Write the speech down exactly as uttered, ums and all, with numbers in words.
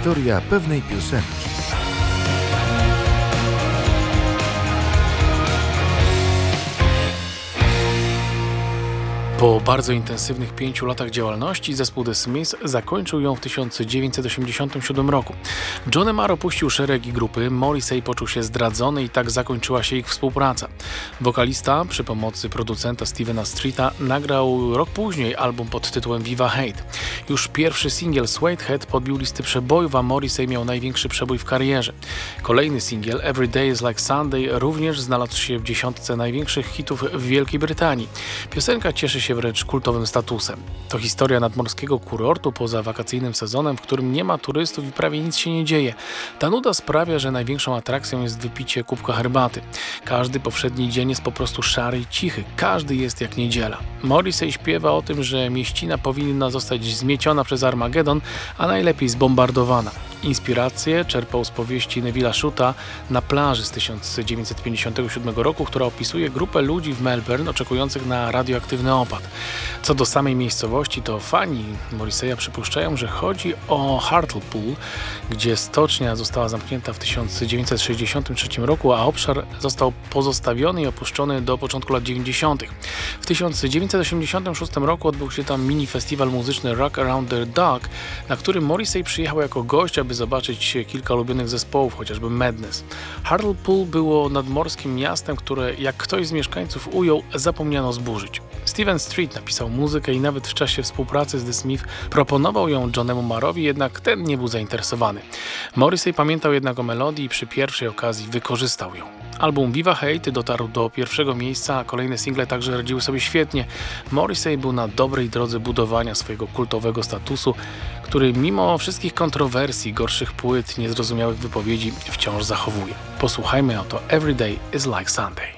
Historia pewnej piosenki. Po bardzo intensywnych pięciu latach działalności zespół The Smiths zakończył ją w tysiąc dziewięćset osiemdziesiątym siódmym roku. Johnny Marr opuścił szeregi grupy, Morrissey poczuł się zdradzony i tak zakończyła się ich współpraca. Wokalista przy pomocy producenta Stevena Streeta nagrał rok później album pod tytułem Viva Hate. Już pierwszy singiel Suede Head podbił listy przebojów, a Morrissey miał największy przebój w karierze. Kolejny singiel Every Day is Like Sunday również znalazł się w dziesiątce największych hitów w Wielkiej Brytanii. Piosenka cieszy się wręcz kultowym statusem. To historia nadmorskiego kurortu poza wakacyjnym sezonem, w którym nie ma turystów i prawie nic się nie dzieje. Ta nuda sprawia, że największą atrakcją jest wypicie kubka herbaty. Każdy powszedni dzień jest po prostu szary i cichy. Każdy jest jak niedziela. Morrissey śpiewa o tym, że mieścina powinna zostać zmieciona przez Armagedon, a najlepiej zbombardowana. Inspirację czerpał z powieści Neville'a Shuta Na plaży z tysiąc dziewięćset pięćdziesiątego siódmego roku, która opisuje grupę ludzi w Melbourne oczekujących na radioaktywny opad. Co do samej miejscowości, to fani Morrisseya przypuszczają, że chodzi o Hartlepool, gdzie stocznia została zamknięta w tysiąc dziewięćset sześćdziesiątym trzecim roku, a obszar został pozostawiony i opuszczony do początku lat dziewięćdziesiątych. W tysiąc dziewięćset osiemdziesiątym szóstym roku odbył się tam mini festiwal muzyczny Rock Around the Dog, na który Morrissey przyjechał jako gość, aby zobaczyć kilka ulubionych zespołów, chociażby Madness. Hartlepool było nadmorskim miastem, które, jak ktoś z mieszkańców ujął, zapomniano zburzyć. Steven Street napisał muzykę i nawet w czasie współpracy z The Smiths proponował ją Johnnemu Marrowi, jednak ten nie był zainteresowany. Morrissey pamiętał jednak o melodii i przy pierwszej okazji wykorzystał ją. Album Viva Hate dotarł do pierwszego miejsca, a kolejne single także radziły sobie świetnie. Morrissey był na dobrej drodze budowania swojego kultowego statusu, który mimo wszystkich kontrowersji, gorszych płyt, niezrozumiałych wypowiedzi wciąż zachowuje. Posłuchajmy oto Every Day is Like Sunday.